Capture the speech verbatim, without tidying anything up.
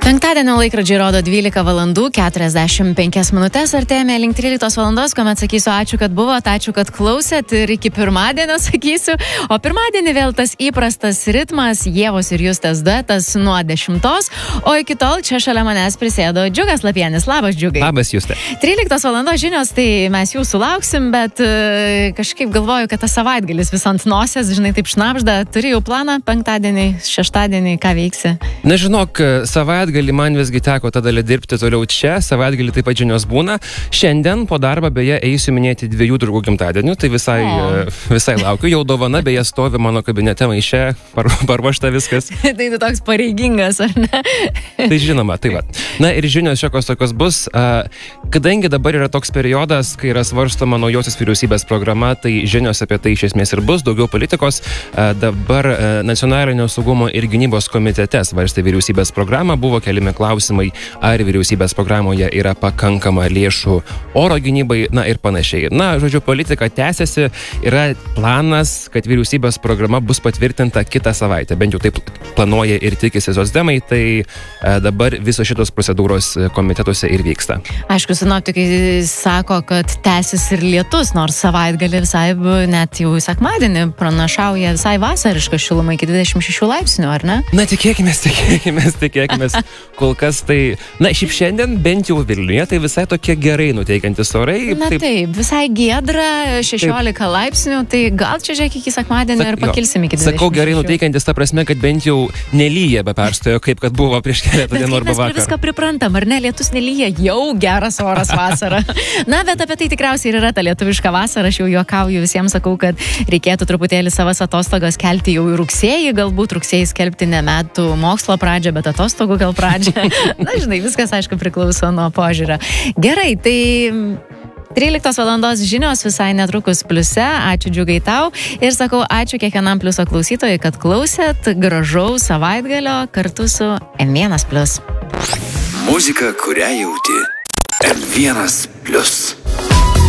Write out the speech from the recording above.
Penktadienio laikrodžiai rodo dvylika valandų keturiasdešimt penkias minutės, artėjame link tryliktos valandos, kuomet sakysiu ačiū, kad buvot, ačiū, kad klausėt ir iki pirmadienio sakysiu, o pirmadienį vėl tas įprastas ritmas, Ievos ir Justės duetas nuo dešimtos, o iki tol čia šalia manęs prisėdo Džiugas Lapienis. Labas, Džiugai. Labas, Justė. tryliktos valandos žinios, tai mes jūsų lauksim, bet uh, kažkaip galvoju, kad tas savaitgalis vis ant nosies, žinai, taip šnapžda, turi jau planą penktadienį, šeštadienį, ką veiksi? Na, žinok, savaitgalį man visgi teko tada dirbti toliau čia, savaitgalį taip pat žinios būna. Šiandien po darbą beje eisiu minėti dviejų draugų gimtadienių, tai visai, O. visai laukiu. Jau dovana beje stovi mano kabinete maiše, par, paruošta viskas. Tai tu toks pareigingas, ar ne? Tai žinoma, tai va. Na ir žinios šiokios tokios bus. Kadangi dabar yra toks periodas, kai yra svarstoma naujosios vyriausybės programa, tai žinios apie tai iš esmės ir bus, daugiau politikos. Dabar Nacionalinio saugumo ir gynybos komitete svarstė vyriausybės programą, buvo keliami klausimai, ar vyriausybės programoje yra pakankama lėšų oro gynybai, na ir panašiai. Na, žodžiu, politika tęsiasi, yra planas, kad vyriausybės programa bus patvirtinta kitą savaitę, bent jau taip planuoja ir tikisi socdemai, tai dabar visos šitos procedūros komitetuose ir vyksta. Aišku, sinoptikai sako, kad tęsis ir lietus, nors savaitgalį visai, net jau sekmadienį pranašauja visai vasarišką šilumą iki dvidešimt šešių laipsnių, ar ne? Na, tikėkimės, tikėkimės, tikėkimės. Kol kas tai, na, šiaip šiandien bent jau Vilniuje, tai visai tokie gerai nuteikiantis orai. Na taip, taip visai giedra, šešiolika laipsnių, tai gal čia žiūrėk iki sekmadienio ir pakilsim iki dvidešimt šešių. Sakau gerai nuteikiantis ta prasme, kad bent jau nelyja be perstojo, kaip kad buvo prieš keletą dienų arba vakar. Mes prie viską priprantam, ar ne, lietus nelyja, jau geras oras vasara. Na, bet apie tai tikriausiai ir yra ta lietuviška vasara, aš jau juokauju, visiems sakau, kad reikėtų truputėlį savas atostogas kelti jau į rugsėjį, galbūt rugsėjį skelbti ne metų mokslo pradžią, bet atostogų gal pradžią. Na, žinai, viskas, aišku, priklauso nuo požiūrio. Gerai, tai tryliktos valandos žinios visai netrukus pliuse. Ačiū, Džiugai, tau. Ir sakau, ačiū kiekvienam pliuso klausytojui, kad klausėt. Gražaus savaitgalio kartu su em vienas plius. Muzika, kurią jauti. em vienas plius.